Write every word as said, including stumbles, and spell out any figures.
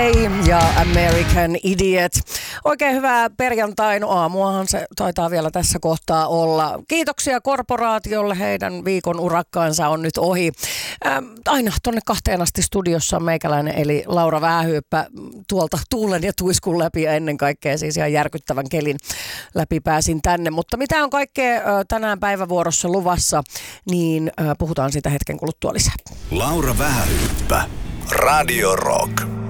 Ja American Idiot. Oikein hyvää perjantain aamuahan se taitaa vielä tässä kohtaa olla. Kiitoksia korporaatiolle, heidän viikon urakkaansa on nyt ohi. Ähm, aina tonne kahteen asti studiossa on meikäläinen eli Laura Vähähyyppä tuolta tuulen ja tuiskun läpi ja ennen kaikkea siis ihan järkyttävän kelin läpi pääsin tänne. Mutta mitä on kaikkea äh, tänään päivävuorossa luvassa, niin äh, puhutaan siitä hetken kuluttua lisää. Laura Vähähyyppä, Radio Rock.